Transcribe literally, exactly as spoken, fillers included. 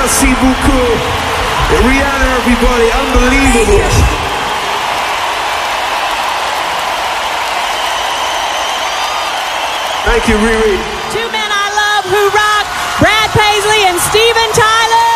Merci beaucoup. Rihanna, everybody, unbelievable. Thank you, Riri. Two men I love who rock, Brad Paisley and Steven Tyler.